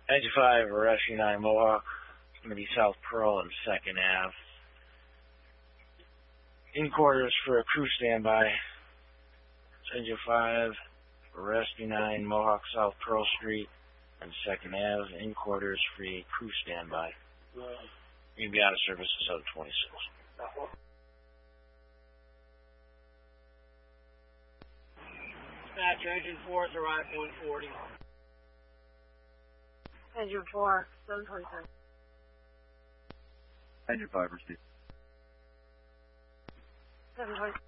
Engine 5, Rescue 9 Mohawk. It's going to be South Pearl and 2nd Ave. In quarters for a crew standby. Engine 5, Rescue 9 Mohawk, South Pearl Street and 2nd Ave. In quarters for a crew standby. You'll be out of service at 726. Dispatcher, Engine 4 is arrived 140. Engine 4, 726. Engine 5 received. 726.